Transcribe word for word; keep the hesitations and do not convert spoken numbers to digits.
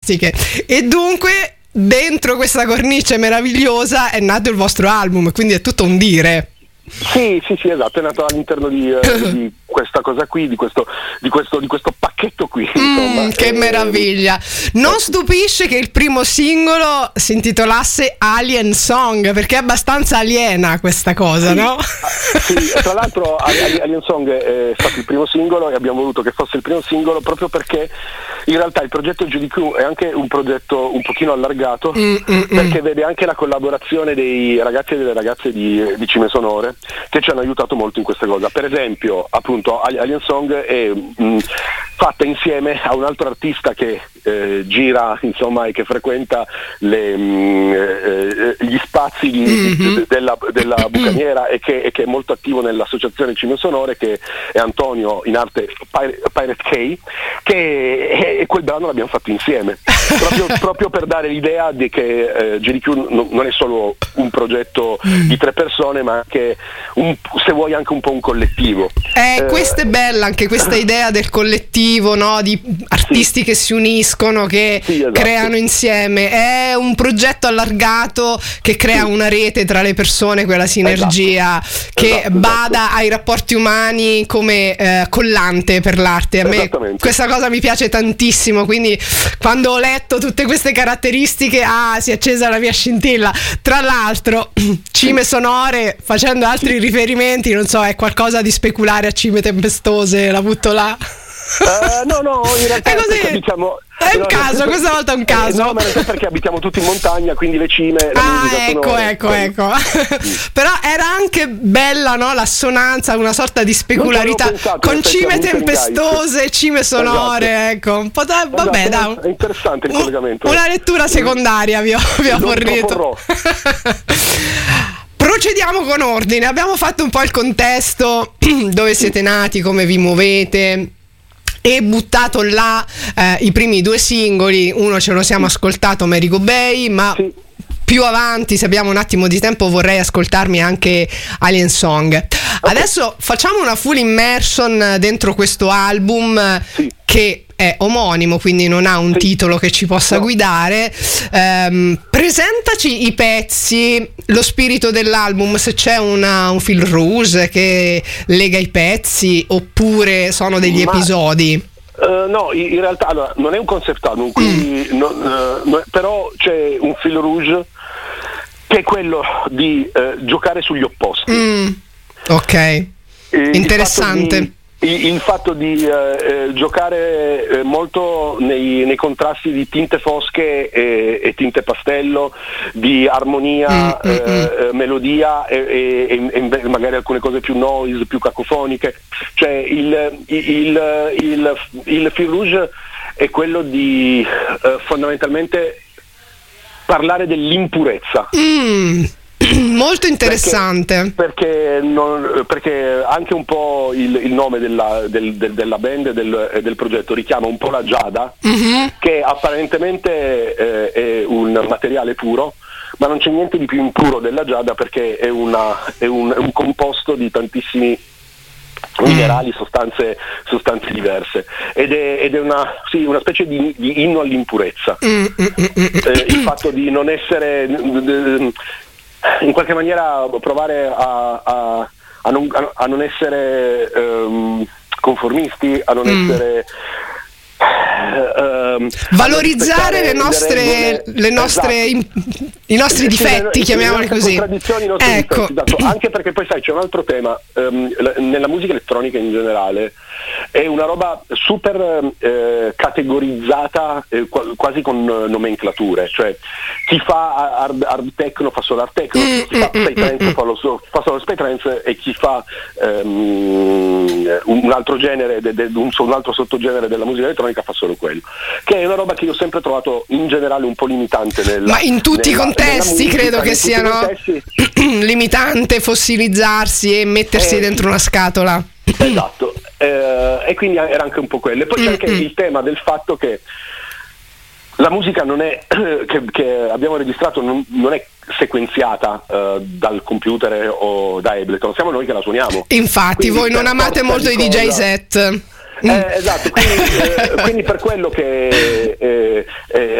fantastiche. E dunque dentro questa cornice meravigliosa è nato il vostro album, quindi è tutto un dire. Sì, sì, sì, esatto, è nato all'interno di, eh, di questa cosa qui, di questo, di questo, di questo pacchetto qui. Insomma. Mm, che eh, meraviglia! Non eh, stupisce che il primo singolo si intitolasse Alien Song, perché è abbastanza aliena questa cosa, sì, no? Sì, tra l'altro Alien Song è stato il primo singolo e abbiamo voluto che fosse il primo singolo proprio perché in realtà il progetto G D Q è anche un progetto un pochino allargato, mm, mm, perché mm. vede anche la collaborazione dei ragazzi e delle ragazze di, di Cime Sonore, che ci hanno aiutato molto in questa cosa. Per esempio, appunto, Alien Song è mh, fatta insieme a un altro artista che eh, gira, insomma, e che frequenta le, mh, eh, gli spazi di, mm-hmm. di, della, della Bucaniera e che, e che è molto attivo nell'associazione Cime Sonore, che è Antonio, in arte Pir- Pirate K, che è, e quel brano l'abbiamo fatto insieme, proprio, proprio per dare l'idea di che eh, G D Q n- non è solo un progetto di tre persone, ma anche un, se vuoi anche un po' un collettivo. Eh, eh, questa è bella anche questa idea del collettivo, no? Di artisti sì. che si uniscono, che sì, esatto. creano insieme. È un progetto allargato che crea sì. una rete tra le persone, quella sinergia esatto. che esatto, bada esatto. ai rapporti umani come eh, collante per l'arte. A me questa cosa mi piace tantissimo, quindi quando ho letto tutte queste caratteristiche, ah, si è accesa la mia scintilla. Tra l'altro Cime Sonore, facendo altri sì. riferimenti, non so, è qualcosa di speculare a Cime Tempestose, la butto là. Uh, no, no, in realtà è così. Abitiamo, è un no, caso, questa volta è un caso. Eh, no, ma è perché abitiamo tutti in montagna, quindi le cime. La ah, musica ecco, sonora, ecco, poi... ecco. Però era anche bella, no? L'assonanza, una sorta di specularità con cime tempestose, cime sonore, esatto. ecco. Un po' da... vabbè, esatto, dai. È interessante il collegamento. Una lettura secondaria vi ho, vi ho fornito. Procediamo con ordine. Abbiamo fatto un po' il contesto, dove siete nati, come vi muovete, e buttato là eh, i primi due singoli. Uno ce lo siamo ascoltato, Amerigo Bay, ma sì. più avanti, se abbiamo un attimo di tempo, vorrei ascoltarmi anche Alien Song. Okay. Adesso facciamo una full immersion dentro questo album sì. che è omonimo, quindi non ha un sì. titolo che ci possa no. guidare. Um, presentaci i pezzi, lo spirito dell'album, se c'è una, un fil rouge che lega i pezzi oppure sono degli Ma, episodi. Uh, no, in, in realtà allora, non è un concept album, quindi mm. no, uh, no, però c'è un fil rouge che è quello di uh, giocare sugli opposti. Mm. Ok, e interessante. Il fatto di eh, giocare eh, molto nei, nei contrasti di tinte fosche e, e tinte pastello, di armonia, mm, eh, mm. melodia e, e, e magari alcune cose più noise, più cacofoniche. Cioè il, il, il, il, il fil rouge è quello di eh, fondamentalmente parlare dell'impurezza. Mm. Molto interessante, perché, perché, non, perché anche un po' il, il nome della, del, del, della band e del, del progetto richiama un po' la giada, mm-hmm. che apparentemente eh, è un materiale puro, ma non c'è niente di più impuro della giada, perché è, una, è, un, è un composto di tantissimi minerali, sostanze, sostanze diverse, ed è, ed è una, sì, una specie di, di inno all'impurezza. Mm, mm, mm, eh, il fatto di non essere in qualche maniera provare a, a, a, non, a non essere um, conformisti, a non mm. essere uh, valorizzare le nostre, le nostre esatto. i nostri difetti, sì, chiamiamoli così. Contraddizioni, i nostri ecco. difetti, esatto. Anche perché poi sai, c'è un altro tema, um, nella musica elettronica in generale è una roba super eh, categorizzata, eh, quasi con nomenclature, cioè chi fa hard, hard techno fa solo hard techno, mm, chi fa space trance fa, lo, fa solo space trance, e chi fa um, un altro genere, de, de, un, un altro sottogenere della musica elettronica fa solo quello, che è una roba che io ho sempre trovato in generale un po' limitante nella, ma in tutti nella, i contesti musica, credo che siano limitante fossilizzarsi e mettersi eh, dentro una scatola. Esatto, eh, e quindi era anche un po' quello. E poi c'è anche il tema del fatto che la musica non è che, che abbiamo registrato non, non è sequenziata uh, dal computer o da Ableton, siamo noi che la suoniamo. Infatti quindi voi non amate molto i D J set. Eh, esatto, quindi, eh, quindi per quello che eh, eh,